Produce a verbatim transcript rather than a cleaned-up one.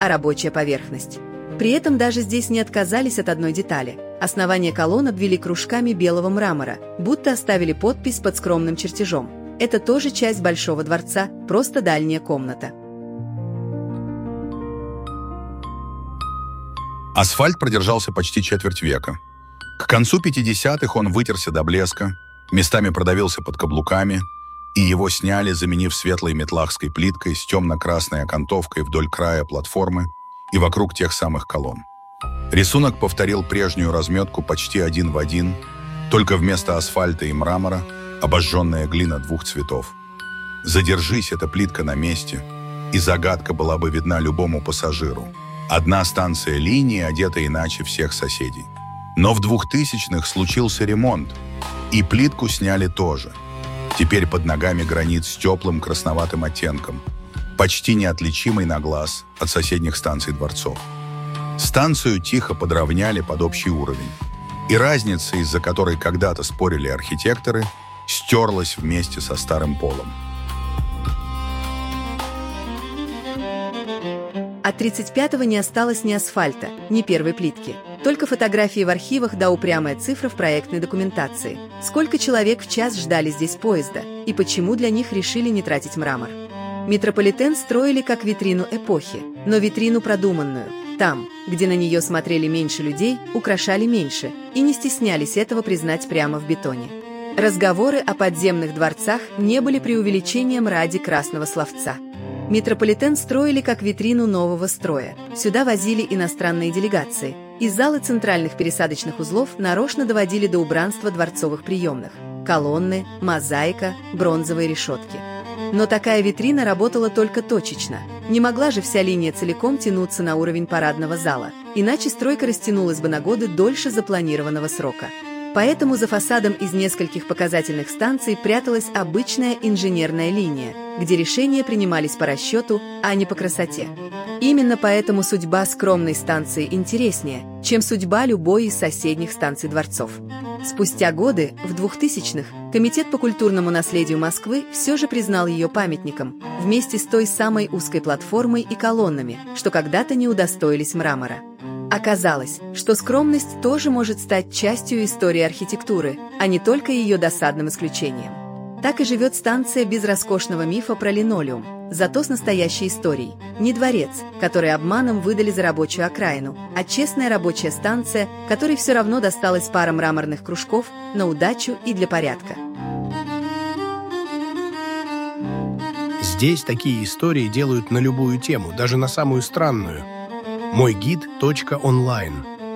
а рабочая поверхность. При этом даже здесь не отказались от одной детали. Основание колонн обвели кружками белого мрамора, будто оставили подпись под скромным чертежом. Это тоже часть Большого дворца, просто дальняя комната. Асфальт продержался почти четверть века. К концу пятидесятых он вытерся до блеска, местами продавился под каблуками, и его сняли, заменив светлой метлахской плиткой с темно-красной окантовкой вдоль края платформы и вокруг тех самых колонн. Рисунок повторил прежнюю разметку почти один в один, только вместо асфальта и мрамора обожженная глина двух цветов. Задержись эта плитка на месте, и загадка была бы видна любому пассажиру. Одна станция линии одета иначе всех соседей. Но в двухтысячных случился ремонт, и плитку сняли тоже. Теперь под ногами гранит с теплым красноватым оттенком, почти неотличимый на глаз от соседних станций дворцов. Станцию тихо подровняли под общий уровень, и разница, из-за которой когда-то спорили архитекторы, стерлась вместе со старым полом. От тридцать пятого не осталось ни асфальта, ни первой плитки. Только фотографии в архивах да упрямая цифра в проектной документации. Сколько человек в час ждали здесь поезда, и почему для них решили не тратить мрамор. Метрополитен строили как витрину эпохи, но витрину продуманную. Там, где на нее смотрели меньше людей, украшали меньше, и не стеснялись этого признать прямо в бетоне. Разговоры о подземных дворцах не были преувеличением ради красного словца. Метрополитен строили как витрину нового строя. Сюда возили иностранные делегации. Из залы центральных пересадочных узлов нарочно доводили до убранства дворцовых приемных. Колонны, мозаика, бронзовые решетки. Но такая витрина работала только точечно. Не могла же вся линия целиком тянуться на уровень парадного зала, иначе стройка растянулась бы на годы дольше запланированного срока. Поэтому за фасадом из нескольких показательных станций пряталась обычная инженерная линия, где решения принимались по расчету, а не по красоте. Именно поэтому судьба скромной станции интереснее, чем судьба любой из соседних станций дворцов. Спустя годы, в двухтысячных, Комитет по культурному наследию Москвы все же признал ее памятником, вместе с той самой узкой платформой и колоннами, что когда-то не удостоились мрамора. Оказалось, что скромность тоже может стать частью истории архитектуры, а не только ее досадным исключением. Так и живет станция без роскошного мифа про линолеум, зато с настоящей историей. Не дворец, который обманом выдали за рабочую окраину, а честная рабочая станция, которой все равно досталась пара мраморных кружков на удачу и для порядка. Здесь такие истории делают на любую тему, даже на самую странную. мой гид точка онлайн